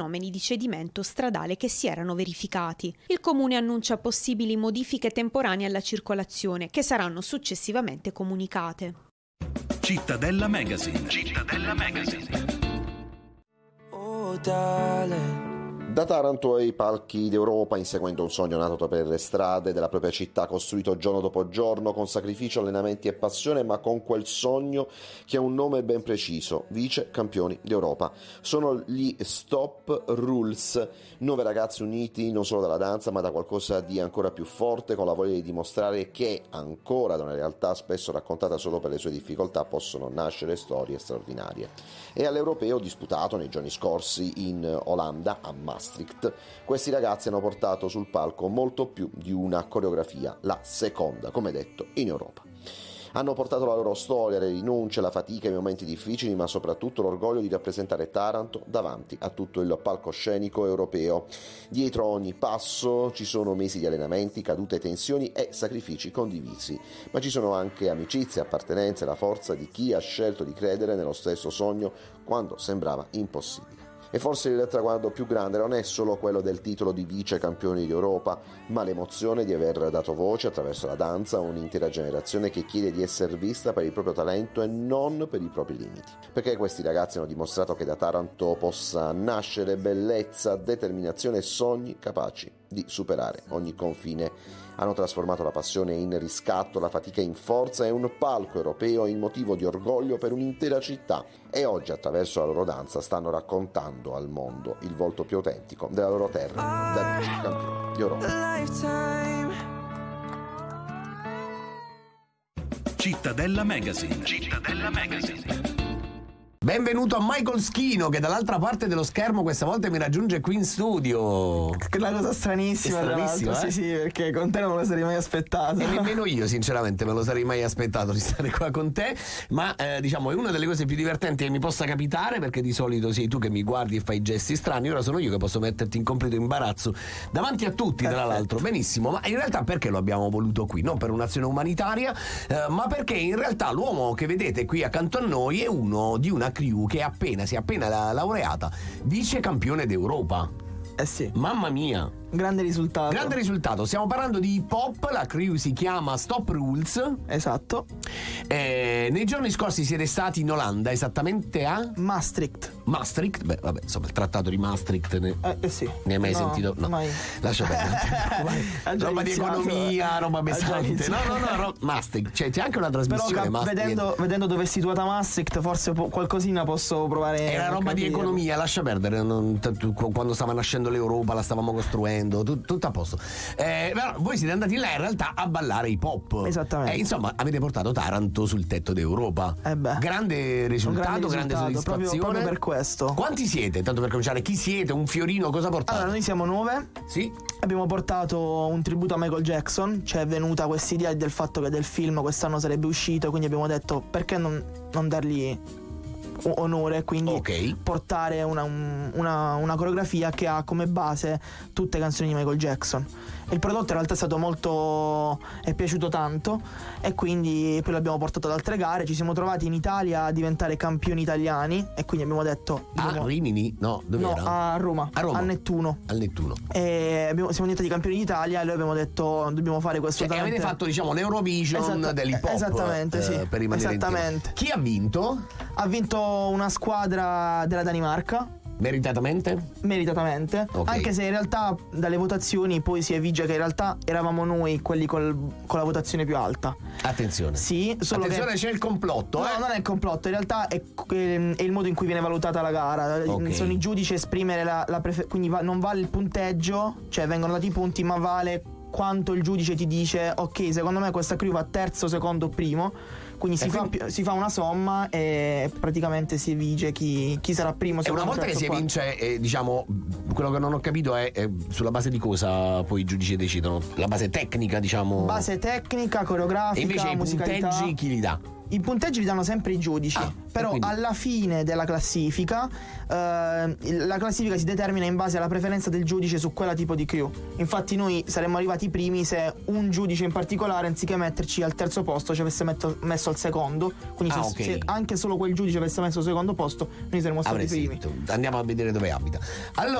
fenomeni di cedimento stradale che si erano verificati. Il comune annuncia possibili modifiche temporanee alla circolazione che saranno successivamente comunicate. Cittadella Magazine. Cittadella Magazine. Oh, darling. Da Taranto ai palchi d'Europa, inseguendo un sogno nato per le strade della propria città, costruito giorno dopo giorno, con sacrificio, allenamenti e passione, ma con quel sogno che ha un nome ben preciso: vice campioni d'Europa. Sono gli Stop Rules, 9 ragazzi uniti non solo dalla danza, ma da qualcosa di ancora più forte, con la voglia di dimostrare che, ancora da una realtà spesso raccontata solo per le sue difficoltà, possono nascere storie straordinarie. E all'Europeo disputato nei giorni scorsi in Olanda, a Maastricht, questi ragazzi hanno portato sul palco molto più di una coreografia, la seconda, come detto, in Europa. Hanno portato la loro storia, le rinunce, la fatica, i momenti difficili, ma soprattutto l'orgoglio di rappresentare Taranto davanti a tutto il palcoscenico europeo. Dietro ogni passo ci sono mesi di allenamenti, cadute, tensioni e sacrifici condivisi, ma ci sono anche amicizie, appartenenze, la forza di chi ha scelto di credere nello stesso sogno quando sembrava impossibile. E forse il traguardo più grande non è solo quello del titolo di vice campioni d'Europa, ma l'emozione di aver dato voce attraverso la danza a un'intera generazione che chiede di essere vista per il proprio talento e non per i propri limiti. Perché questi ragazzi hanno dimostrato che da Taranto possa nascere bellezza, determinazione e sogni capaci di superare ogni confine. Hanno trasformato la passione in riscatto, la fatica in forza e un palco europeo in motivo di orgoglio per un'intera città. E oggi, attraverso la loro danza, stanno raccontando al mondo il volto più autentico della loro terra, da vice campioni d'Europa. Cittadella Magazine. Cittadella Magazine. Benvenuto a Michael Schino, che dall'altra parte dello schermo questa volta mi raggiunge qui in studio. La cosa stranissima, È stranissimo, sì, sì, perché con te non me lo sarei mai aspettato. E nemmeno io sinceramente me lo sarei mai aspettato di stare qua con te. Ma diciamo è una delle cose più divertenti che mi possa capitare, perché di solito sei tu che mi guardi e fai gesti strani. Ora sono io che posso metterti in completo imbarazzo davanti a tutti. Perfetto. Tra l'altro, benissimo. Ma in realtà perché lo abbiamo voluto qui? Non per un'azione umanitaria, ma perché in realtà l'uomo che vedete qui accanto a noi è uno di una crew che si è appena laureata vice campione d'Europa. Eh sì. Mamma mia. Grande risultato. Grande risultato. Stiamo parlando di hip hop, la crew si chiama Stop Rules. Esatto. Nei giorni scorsi siete stati in Olanda, esattamente a Maastricht. Beh, vabbè, insomma, il trattato di Maastricht sì. Ne hai mai sentito? No. Mai. Lascia perdere. Roba di economia, roba pesante. No, Maastricht. Cioè, c'è anche una trasmissione. Però vedendo dove è situata Maastricht, forse qualcosina posso provare. Era roba di economia, lascia perdere. Quando stava nascendo l'Europa la stavamo costruendo. Tutto a posto. Però voi siete andati là in realtà a ballare hip hop. Esattamente. Insomma, avete portato Taranto sul tetto d'Europa. Grande risultato, grande soddisfazione. Proprio per questo. Quanti siete? Tanto per cominciare, chi siete? Un fiorino, cosa portate? Allora, noi siamo 9. Sì. Abbiamo portato un tributo a Michael Jackson. Ci è venuta questa idea del fatto che del film quest'anno sarebbe uscito, quindi abbiamo detto perché non dargli onore, quindi portare una coreografia che ha come base tutte le canzoni di Michael Jackson. Il prodotto in realtà è piaciuto tanto, e quindi poi l'abbiamo portato ad altre gare. Ci siamo trovati in Italia a diventare campioni italiani, e quindi abbiamo detto a Rimini? No, dove era? A Roma, a Nettuno. E siamo diventati campioni d'Italia, e noi abbiamo detto dobbiamo fare questo. Cioè, avete fatto l'Eurovision dell'hip hop. Esattamente, sì. Per rimanere esattamente. Chi ha vinto? Ha vinto una squadra della Danimarca. Meritatamente? Anche se in realtà dalle votazioni poi si evince che in realtà eravamo noi quelli con la votazione più alta. Attenzione. Sì, solo attenzione, c'è il complotto. No, non è il complotto, in realtà è il modo in cui viene valutata la gara. Sono i giudici a esprimere quindi non vale il punteggio, cioè vengono dati i punti, ma vale quanto il giudice ti dice ok, secondo me questa crew va terzo, secondo, primo. Quindi si fa una somma e praticamente si evince chi sarà primo. E una volta che si evince, diciamo, quello che non ho capito è sulla base di cosa poi i giudici decidono? La base tecnica, diciamo. Base tecnica, coreografica, e invece musicalità. I punteggi chi li dà? I punteggi li danno sempre i giudici, però quindi alla fine della classifica la classifica si determina in base alla preferenza del giudice su quella tipo di crew. Infatti noi saremmo arrivati primi se un giudice in particolare, anziché metterci al terzo posto, ci avesse messo al secondo. Quindi se anche solo quel giudice avesse messo al secondo posto, noi saremmo stati primi. Andiamo a vedere dove abita. Allora